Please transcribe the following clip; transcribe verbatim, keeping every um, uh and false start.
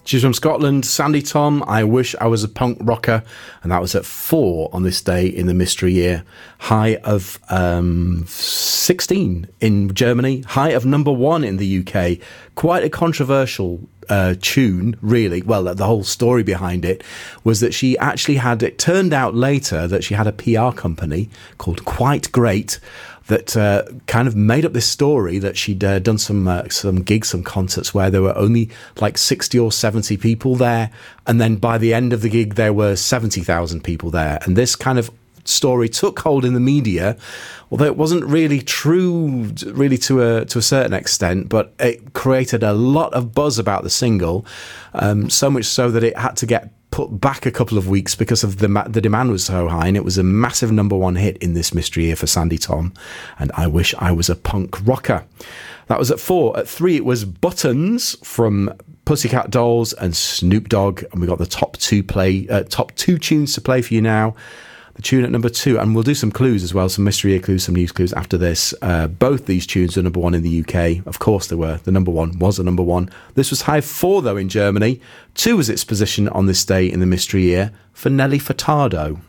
She's from Scotland. Sandy Tom, I Wish I Was a Punk Rocker. And that was at four on this day in the mystery year. High of um, sixteen in Germany. High of number one in the U K. Quite a controversial uh, tune, really. Well, the whole story behind it was that she actually had, it turned out later that she had a P R company called Quite Great that uh, kind of made up this story that she'd uh, done some uh, some gigs, some concerts where there were only like sixty or seventy people there. And then by the end of the gig, there were seventy thousand people there. And this kind of story took hold in the media, although it wasn't really true, really to a to a certain extent, but it created a lot of buzz about the single, um, so much so that it had to get put back a couple of weeks because of the the demand was so high, and it was a massive number one hit in this mystery year for Sandy Tom, and I Wish I Was a Punk Rocker. That was at four. At three, it was Buttons from Pussycat Dolls and Snoop Dogg, and we got the top two play uh, top two tunes to play for you now. The tune at number two, and we'll do some clues as well, some mystery year clues, some news clues after this. Uh, both these tunes are number one in the U K. Of course they were. The number one was the number one. This was high four, though, in Germany. Two was its position on this day in the mystery year for Nelly Furtado.